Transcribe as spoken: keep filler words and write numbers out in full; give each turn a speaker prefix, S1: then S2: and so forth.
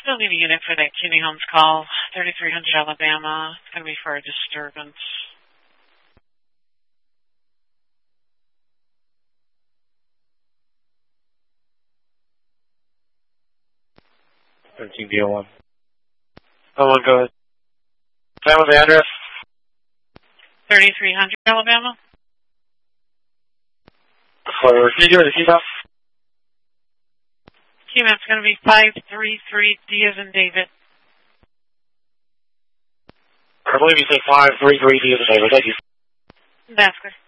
S1: Still need a unit for that Kinney Homes call, thirty-three hundred Alabama. It's going to be for a disturbance.
S2: thirteen D one. Someone go ahead. Sam with the address?
S1: thirty-three hundred Alabama.
S2: Forward. Can you do it, the key map?
S1: Key map's going to be five three three D as in David.
S2: I believe you said five three three D as in David. Thank you.
S1: That's good.